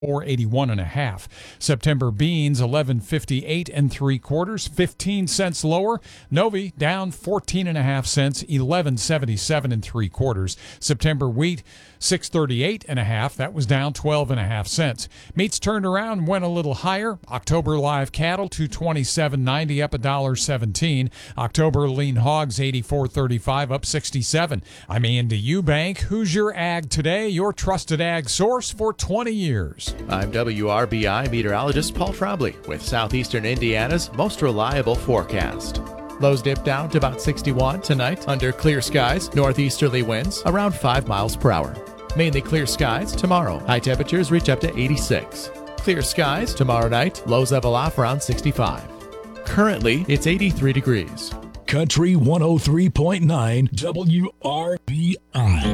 481.5. September beans 11.58 3/4, 15 cents lower. Novi down 14.5 cents, 11.77 3/4. September wheat 638.5. That was down 12.5 cents. Meats turned around and went a little higher. October live cattle 227.90, up $1.17. October lean hogs 84.35, up 67. I'm Andy Eubank. Who's your ag today? Your trusted ag source for 20 years. I'm WRBI meteorologist Paul Trombley with southeastern Indiana's most reliable forecast. Lows dip down to about 61 tonight under clear skies, northeasterly winds around 5 miles per hour. Mainly clear skies tomorrow. High temperatures reach up to 86. Clear skies tomorrow night, lows level off around 65. Currently, it's 83 degrees. Country 103.9 WRBI.